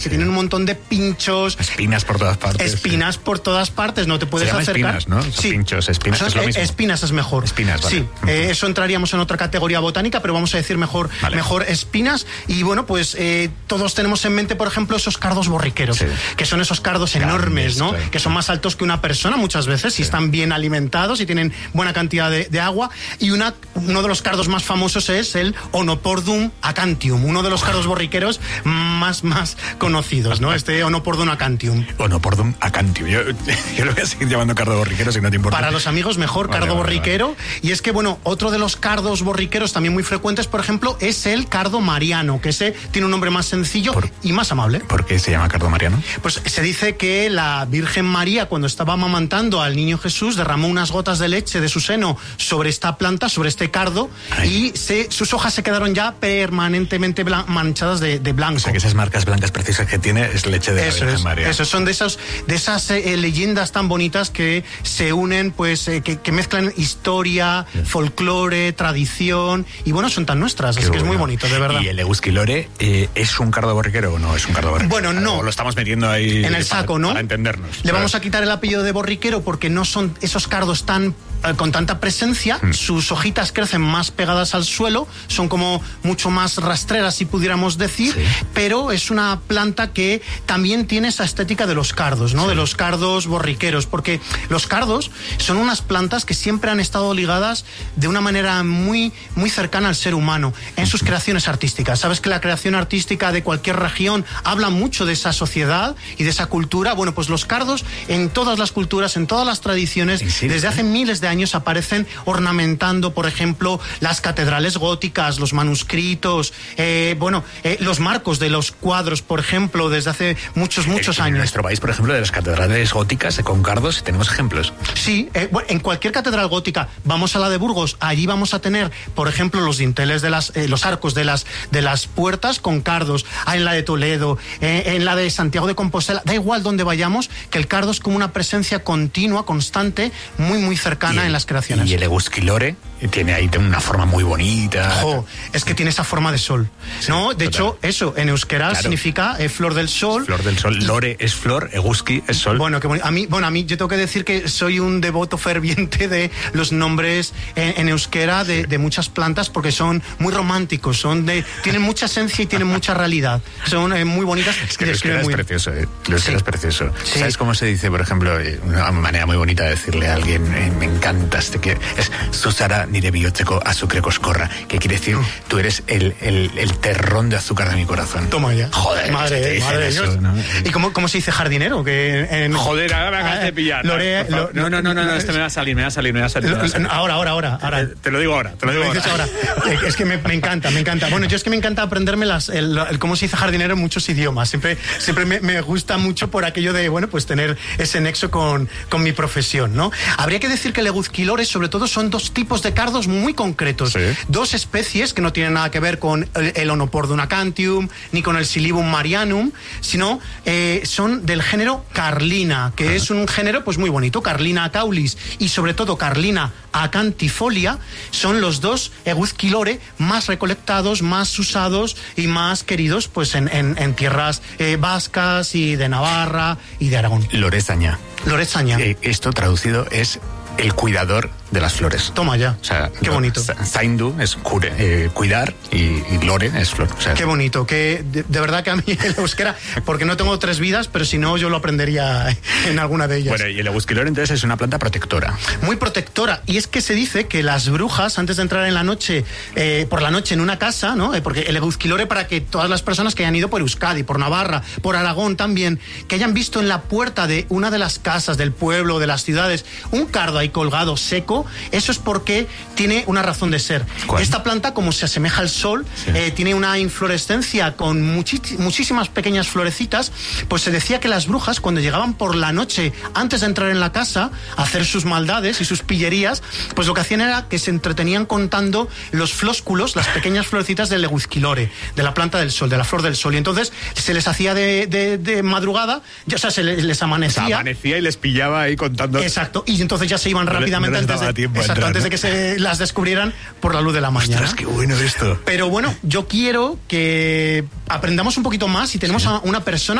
que tienen un montón de pinchos. Espinas por todas partes. Espinas por todas partes, no te puedes acercar. Espinas, ¿no? Sí. Pinchos, espinas, es lo mismo. Espinas es mejor. Espinas, vale. Sí, eso entraríamos en otra categoría botánica, pero vamos a decir mejor espinas. Y bueno, pues todos tenemos en mente, por ejemplo, esos cardos borriqueros, que son esos cardos enormes, ¿no? Claro. Que son más altos que una persona muchas veces, si están bien alimentados y tienen buena cantidad de agua. Y uno de los cardos más famosos es el Onopordum acantium, uno de los cardos borriqueros más conocidos, ¿no? Onopordum acantium. Onopordum acantium. Yo lo voy a seguir llamando cardo borriquero si no te importa. Para los amigos mejor, cardo borriquero. Y es que, bueno, otro de los cardos borriqueros también muy frecuentes, por ejemplo, es el cardo mariano, que ese tiene un nombre más sencillo y más amable. ¿Por qué se llama cardo mariano? Pues se dice que la Virgen María, cuando estaba amamantando al niño Jesús, derramó unas gotas de leche de su seno sobre esta planta, sobre este cardo, y sus hojas se quedaron ya permanentemente manchadas de blanco. O sea, que esas marcas blancas precisas que tiene es leche de la Virgen María. Eso, son de esas leyendas tan bonitas que se unen, pues, que mezclan historia, folclore, tradición, y bueno, son tan nuestras, así que es muy bonito, de verdad. ¿Y el Egusquilore es un cardo borriquero o no es un cardo borriquero? Bueno, no. O lo estamos metiendo ahí en el saco, ¿no? Para entendernos. Le vamos a quitar el apellido de borriquero porque no son esos cardos con tanta presencia, sus hojitas crecen más pegadas al suelo, son como mucho más rastreras, si pudiéramos decir, pero es una planta que también tiene esa estética de los cardos, ¿no? De los cardos borriqueros, porque los cardos son unas plantas que siempre han estado ligadas de una manera muy cercana al ser humano en sus creaciones artísticas. Sabes que la creación artística de cualquier región habla mucho de esa sociedad y de esa cultura. Bueno, pues los cardos en todas las culturas, en todas las tradiciones, desde hace miles de años aparecen ornamentando, por ejemplo, las catedrales góticas, los manuscritos, los marcos de los cuadros, por ejemplo, desde hace muchos años. En nuestro país, por ejemplo, de las catedrales góticas con cardos, tenemos ejemplos. Sí, en cualquier catedral gótica, vamos a la de Burgos, allí vamos a tener, por ejemplo, los dinteles de los arcos de las puertas con cardos. En la de Toledo, en la de Santiago de Compostela, da igual donde vayamos, que el cardo es como una presencia continua, constante, muy cercana en las creaciones. Y el Egusquilore tiene ahí una forma muy bonita. Es que tiene esa forma de sol, ¿no? De hecho, eso, en euskera significa flor del sol. Flor del sol. Lore es flor, Egusqui es sol. Bueno, a mí yo tengo que decir que soy un devoto ferviente de los nombres en euskera de muchas plantas, porque son muy románticos, tienen mucha esencia y tienen mucha realidad. Son muy bonitas. Es que el euskera es precioso, el euskera es precioso. ¿Sabes cómo se dice, por ejemplo, una manera muy bonita de decirle a alguien, me encantas, que es Susara nire bihotzeko azukre koskorra, que quiere decir, tú eres el terrón de azúcar de mi corazón. Toma ya. Joder, madre eso, ¿no? ¿Y cómo se dice jardinero? Joder, ahora me acabas de pillar. No, este me va a salir. Ahora. Te lo digo ahora. Es que me encanta. Bueno, yo es que me encanta aprenderme cómo se dice jardinero en muchos idiomas. Siempre me gusta mucho por aquello de, bueno, pues tener ese nexo con mi profesión, ¿no? Habría que decir que el Egusquilore, sobre todo, son dos tipos de cardos muy concretos. Dos especies que no tienen nada que ver con el Onopordum acantium ni con el Silybum marianum, sino son del género Carlina, que es un género pues muy bonito. Carlina acaulis y sobre todo Carlina acantifolia son los dos Egusquilore más recolectados, más usados y más queridos pues en tierras vascas y de Navarra y de Aragón. Lorezaña. Esto traducido es el cuidador de las flores. Toma ya. O sea, qué bonito. Zaindu es cuidar y lore es flor. O sea, qué bonito. Que de verdad que a mí el euskera, porque no tengo 3 vidas, pero si no yo lo aprendería en alguna de ellas. Bueno, y el Egusquilore entonces es una planta protectora. Muy protectora. Y es que se dice que las brujas, antes de entrar por la noche en una casa, ¿no? Porque el Egusquilore, para que todas las personas que hayan ido por Euskadi, por Navarra, por Aragón también, que hayan visto en la puerta de una de las casas del pueblo, de las ciudades, un cardo ahí colgado seco, eso es porque tiene una razón de ser. ¿Cuál? Esta planta, como se asemeja al sol, tiene una inflorescencia con muchísimas pequeñas florecitas, pues se decía que las brujas, cuando llegaban por la noche, antes de entrar en la casa, a hacer sus maldades y sus pillerías, pues lo que hacían era que se entretenían contando los flósculos, las pequeñas florecitas del Egusquilore, de la planta del sol, de la flor del sol, y entonces se les hacía de madrugada, o sea, se les amanecía. Se amanecía y les pillaba ahí contando. Exacto, y entonces ya se iban rápidamente antes de daba tiempo a Exacto, entrar, antes ¿no? de que se las descubrieran por la luz de la mañana. Ostras, qué bueno esto. Pero bueno, yo quiero que aprendamos un poquito más y tenemos a una persona